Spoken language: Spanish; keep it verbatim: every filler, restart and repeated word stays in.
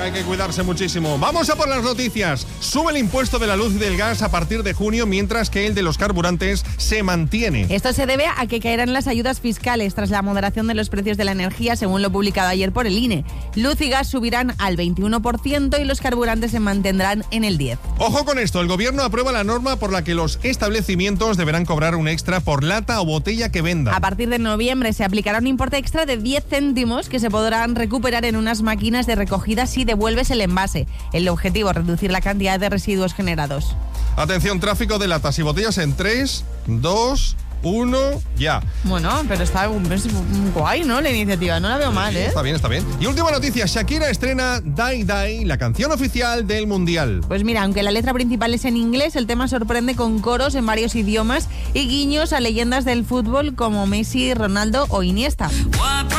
hay que cuidarse muchísimo. Vamos a por las noticias. Sube el impuesto de la luz y del gas a partir de junio, mientras que el de los carburantes se mantiene. Esto se debe a que caerán las ayudas fiscales tras la moderación de los precios de la energía, según lo publicado ayer por el I N E. Luz y gas subirán al veintiuno por ciento y los carburantes se mantendrán en el diez por ciento. Ojo con esto, el gobierno aprueba la norma por la que los establecimientos deberán cobrar un extra por lata o botella que vendan. A partir de noviembre se aplicará un importe extra de diez céntimos que se podrán recuperar en unas máquinas de recogida si devuelves el envase. El objetivo es reducir la cantidad de residuos generados. Atención, tráfico de latas y botellas en tres, dos, uno, ya. Bueno, pero está es guay, ¿no? La iniciativa, no la veo mal, ¿eh? Está bien, está bien. Y última noticia, Shakira estrena Die Die, la canción oficial del Mundial. Pues mira, aunque la letra principal es en inglés, el tema sorprende con coros en varios idiomas y guiños a leyendas del fútbol como Messi, Ronaldo o Iniesta.